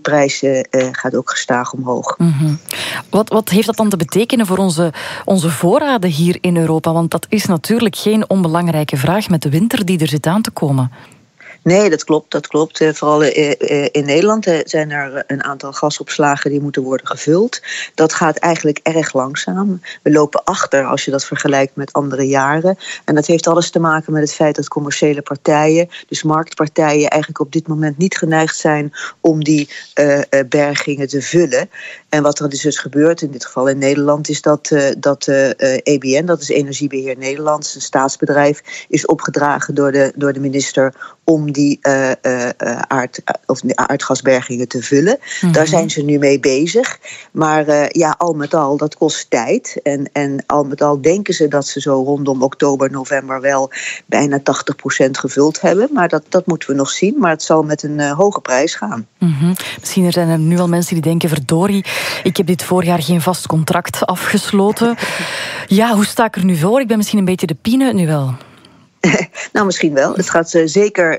prijs gaat ook gestaag omhoog. Mm-hmm. Wat heeft dat dan te betekenen voor onze voorraden hier in Europa? Want dat is natuurlijk geen onbelangrijke vraag met de winter die er zit aan te komen. Nee, dat klopt. Vooral in Nederland zijn er een aantal gasopslagen die moeten worden gevuld. Dat gaat eigenlijk erg langzaam. We lopen achter als je dat vergelijkt met andere jaren. En dat heeft alles te maken met het feit dat commerciële partijen, dus marktpartijen, eigenlijk op dit moment niet geneigd zijn om die bergingen te vullen. En wat er dus gebeurt, in dit geval in Nederland, is dat EBN, dat is Energiebeheer Nederland, een staatsbedrijf, is opgedragen door de minister om die aardgasbergingen te vullen. Mm-hmm. Daar zijn ze nu mee bezig. Maar al met al, dat kost tijd. En al met al denken ze dat ze zo rondom oktober, november wel bijna 80% gevuld hebben. Maar dat moeten we nog zien. Maar het zal met een hoge prijs gaan. Mm-hmm. Misschien zijn er nu al mensen die denken, verdorie, ik heb dit voorjaar geen vast contract afgesloten. Ja, hoe sta ik er nu voor? Ik ben misschien een beetje de pineut nu wel. Nou, misschien wel. Het gaat zeker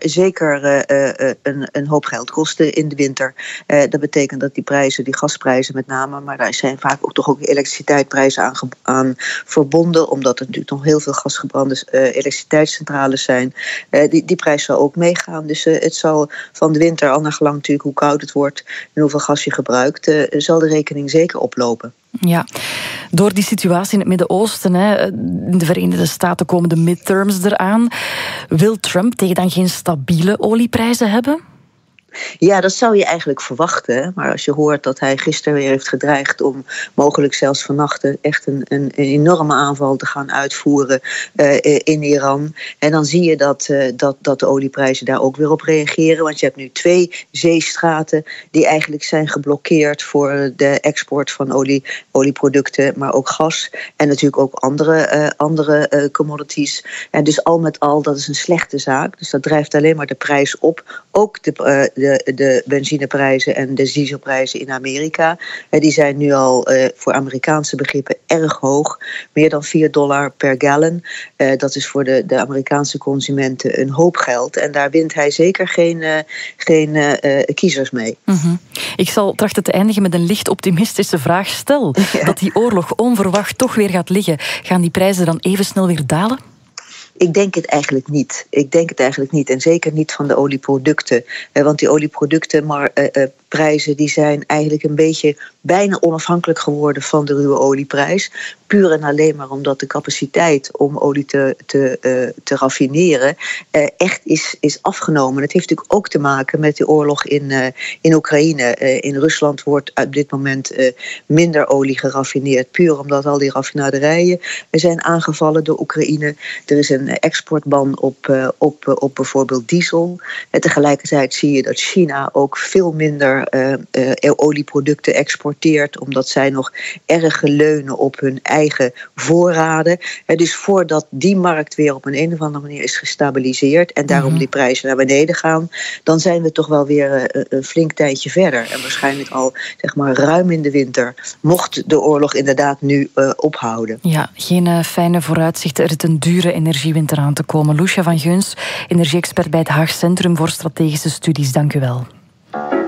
een hoop geld kosten in de winter. Dat betekent dat die gasprijzen met name, maar daar zijn vaak ook elektriciteitsprijzen aan verbonden, omdat er natuurlijk nog heel veel gasgebrande elektriciteitscentrales zijn. Die prijs zal ook meegaan. Dus het zal van de winter, al naar gelang natuurlijk hoe koud het wordt en hoeveel gas je gebruikt, zal de rekening zeker oplopen. Ja, door die situatie in het Midden-Oosten, in de Verenigde Staten komen de midterms eraan. Wil Trump tegen dan geen stabiele olieprijzen hebben? Ja, dat zou je eigenlijk verwachten. Maar als je hoort dat hij gisteren weer heeft gedreigd om mogelijk zelfs vannacht echt een enorme aanval te gaan uitvoeren in Iran. En dan zie je dat de olieprijzen daar ook weer op reageren. Want je hebt nu 2 zeestraten die eigenlijk zijn geblokkeerd voor de export van olieproducten, maar ook gas. En natuurlijk ook andere commodities. En dus al met al, dat is een slechte zaak. Dus dat drijft alleen maar de prijs op. Ook de benzineprijzen en de dieselprijzen in Amerika. Die zijn nu al voor Amerikaanse begrippen erg hoog. Meer dan $4 per gallon. Dat is voor de Amerikaanse consumenten een hoop geld. En daar wint hij zeker geen kiezers mee. Mm-hmm. Ik zal trachten te eindigen met een licht optimistische vraag. Stel dat die oorlog onverwacht toch weer gaat liggen. Gaan die prijzen dan even snel weer dalen? Ik denk het eigenlijk niet. En zeker niet van de olieproducten. Want die olieproducten, prijzen die zijn eigenlijk een beetje bijna onafhankelijk geworden van de ruwe olieprijs. Puur en alleen maar omdat de capaciteit om olie te raffineren echt is afgenomen. Het heeft natuurlijk ook te maken met de oorlog in Oekraïne. In Rusland wordt op dit moment minder olie geraffineerd. Puur omdat al die raffinaderijen zijn aangevallen door Oekraïne. Er is een exportban op bijvoorbeeld diesel. En tegelijkertijd zie je dat China ook veel minder olieproducten exporteert, omdat zij nog erg leunen op hun eigen voorraden. Dus voordat die markt weer op een of andere manier is gestabiliseerd en daarom die prijzen naar beneden gaan, dan zijn we toch wel weer een flink tijdje verder. En waarschijnlijk al ruim in de winter, mocht de oorlog inderdaad nu ophouden. Ja, geen fijne vooruitzichten. Er zit een dure energiewinter aan te komen. Lucia van Geuns, energie-expert bij het Haag Centrum voor Strategische Studies. Dank u wel.